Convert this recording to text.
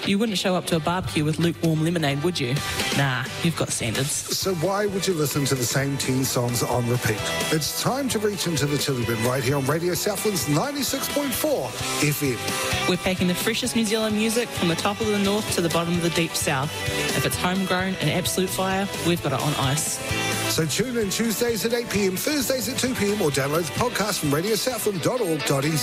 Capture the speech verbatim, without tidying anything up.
You wouldn't show up to a barbecue with lukewarm lemonade, would you? Nah, you've got standards. So why would you listen to the same teen songs on repeat? It's time to reach into the chili bin right here on Radio Southland's ninety-six point four F M. We're packing the freshest New Zealand music from the top of the north to the bottom of the deep south. If it's homegrown and absolute fire, we've got it on ice. So tune in Tuesdays at eight p m, Thursdays at two p m, or download the podcast from radio southland dot org dot n z.